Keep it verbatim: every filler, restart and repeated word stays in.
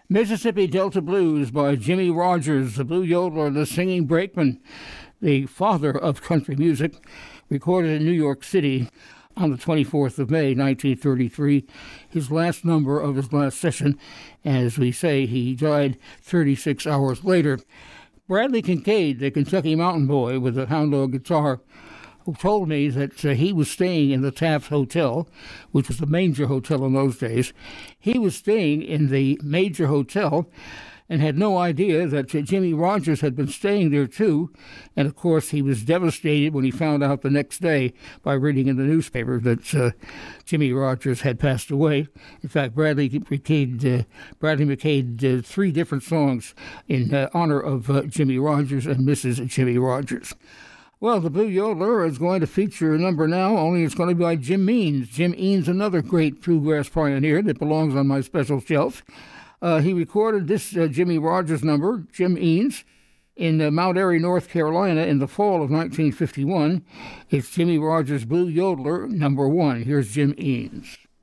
Mississippi Delta Blues by Jimmie Rodgers, the Blue Yodeler, the Singing Brakeman, the father of country music, recorded in New York City on the twenty-fourth of May, nineteen thirty-three, his last number of his last session. As we say, he died thirty-six hours later. Bradley Kincaid, the Kentucky Mountain Boy with a hound dog guitar, who told me that uh, he was staying in the Taft Hotel, which was the Manger Hotel in those days. He was staying in the Major Hotel and had no idea that uh, Jimmie Rodgers had been staying there too. And, of course, he was devastated when he found out the next day by reading in the newspaper that uh, Jimmie Rodgers had passed away. In fact, Bradley McCaid, uh, Bradley McCaid did three different songs in uh, honor of uh, Jimmie Rodgers and Missus Jimmie Rodgers. Well, the Blue Yodeler is going to feature a number now, only it's going to be by Jim Means. Jim Means, another great bluegrass pioneer that belongs on my special shelf. Uh, he recorded this uh, Jimmie Rodgers number, Jim Means, in uh, Mount Airy, North Carolina in the fall of nineteen fifty-one. It's Jimmie Rodgers' Blue Yodeler, number one. Here's Jim Means.